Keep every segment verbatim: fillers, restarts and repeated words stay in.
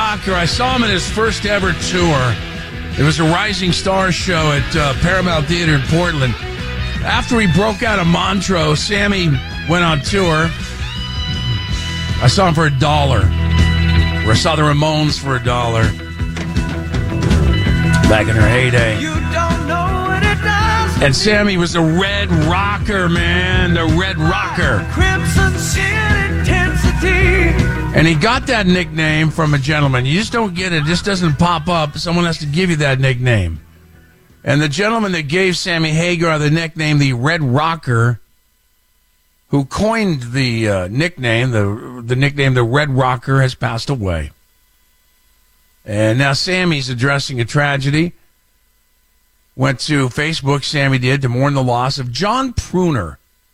Rocker. I saw him in his first ever tour. It was a Rising Stars show at uh, Paramount Theater in Portland. After he broke out of Montreux, Sammy went on tour. I saw him for a dollar. Or I saw the Ramones for a dollar. Back in their heyday. You don't know what it does. And Sammy was the Red Rocker, man. The Red Rocker. Crimson Sin intensity. And he got that nickname from a gentleman. You just don't get it. It just doesn't pop up. Someone has to give you that nickname. And the gentleman that gave Sammy Hagar the nickname, the Red Rocker, who coined the uh, nickname, the the nickname the Red Rocker, has passed away. And now Sammy's addressing a tragedy. Went to Facebook, Sammy did, to mourn the loss of John Pruner.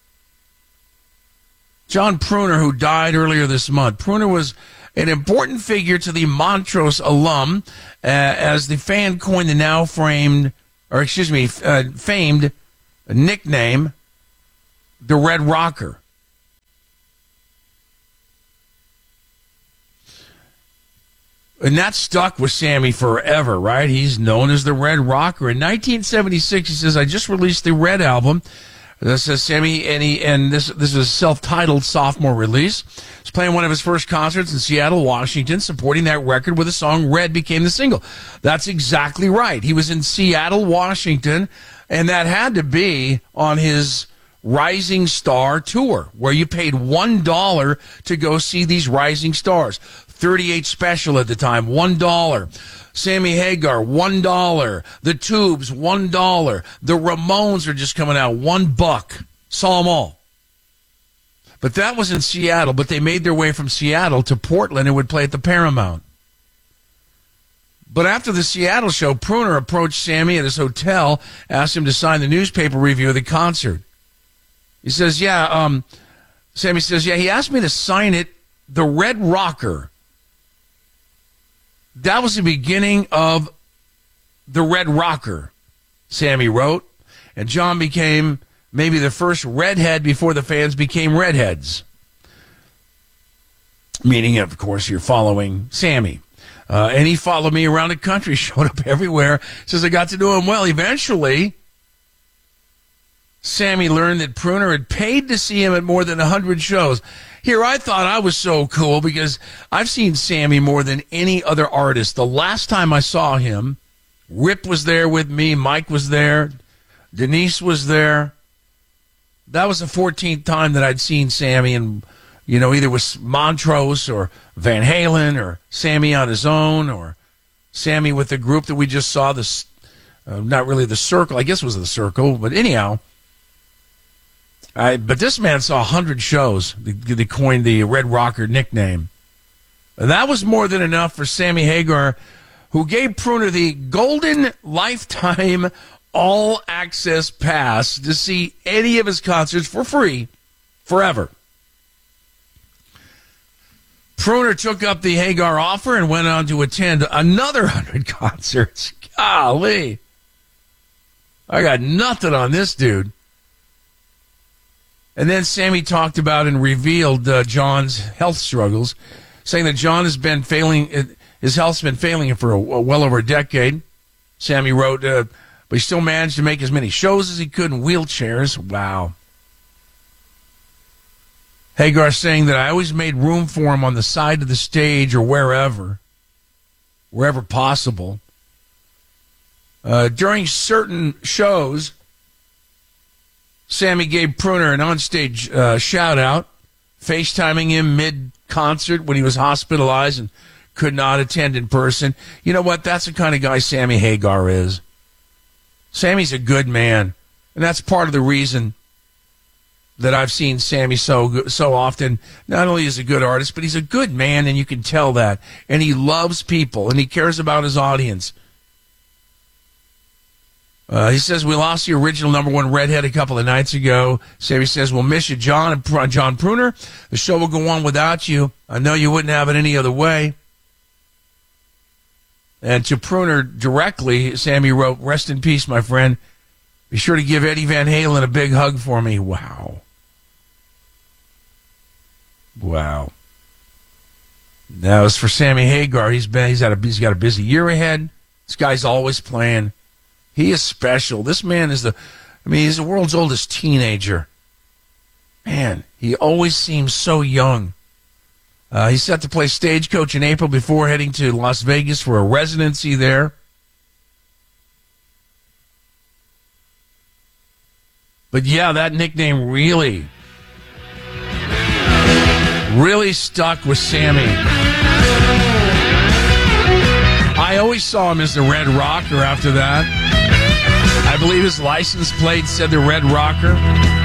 John Pruner, who died earlier this month. Pruner was an important figure to the Montrose alum, uh, as the fan coined the now framed, or excuse me, uh, famed nickname, the Red Rocker. And that stuck with Sammy forever, right? He's known as the Red Rocker. In nineteen seventy-six, he says, I just released the Red album. This says Sammy, and, he, and this this is a self-titled sophomore release. He's playing one of his first concerts in Seattle, Washington, supporting that record with the song Red became the single. That's exactly right. He was in Seattle, Washington, and that had to be on his Rising Star tour, where you paid one dollar to go see these rising stars. thirty-eight special at the time, one dollar. Sammy Hagar, one dollar. The Tubes, one dollar. The Ramones are just coming out, one buck. Saw them all. But that was in Seattle, but they made their way from Seattle to Portland and would play at the Paramount. But after the Seattle show, Pruner approached Sammy at his hotel, asked him to sign the newspaper review of the concert. He says, yeah, um, Sammy says, yeah, he asked me to sign it, the Red Rocker. That was the beginning of the Red Rocker, Sammy wrote. And John became maybe the first redhead before the fans became redheads. Meaning, of course, you're following Sammy. Uh, and he followed me around the country, showed up everywhere. Says I got to know him well. Eventually, Sammy learned that Pruner had paid to see him at more than one hundred shows. Here, I thought I was so cool because I've seen Sammy more than any other artist. The last time I saw him, Rip was there with me, Mike was there, Denise was there. That was the fourteenth time that I'd seen Sammy, and, you know, either with Montrose or Van Halen or Sammy on his own or Sammy with the group that we just saw, this, uh, not really the Circle, I guess it was the Circle, but anyhow. I, but this man saw one hundred shows. They, they coined the Red Rocker nickname. And that was more than enough for Sammy Hagar, who gave Pruner the golden lifetime all-access pass to see any of his concerts for free forever. Pruner took up the Hagar offer and went on to attend another one hundred concerts. Golly. I got nothing on this dude. And then Sammy talked about and revealed uh, John's health struggles, saying that John has been failing, his health's been failing him for a, a well over a decade. Sammy wrote, uh, but he still managed to make as many shows as he could in wheelchairs. Wow. Hagar saying that I always made room for him on the side of the stage or wherever, wherever possible. Uh, during certain shows, Sammy gave Pruner an onstage uh, shout-out, FaceTiming him mid-concert when he was hospitalized and could not attend in person. You know what? That's the kind of guy Sammy Hagar is. Sammy's a good man, and that's part of the reason that I've seen Sammy so so often. Not only is he a good artist, but he's a good man, and you can tell that. And he loves people, and he cares about his audience. Uh, he says, we lost the original number one redhead a couple of nights ago. Sammy says, we'll miss you, John and John Pruner. The show will go on without you. I know you wouldn't have it any other way. And to Pruner directly, Sammy wrote, rest in peace, my friend. Be sure to give Eddie Van Halen a big hug for me. Wow. Wow. Now, as for Sammy Hagar, he's been he's had a he's got a busy year ahead. This guy's always playing. He is special. This man is the, I mean, he's the world's oldest teenager. Man, he always seems so young. Uh, he's set to play Stagecoach in April before heading to Las Vegas for a residency there. But yeah, that nickname really, really stuck with Sammy. I always saw him as the Red Rocker after that. I believe his license plate said the Red Rocker.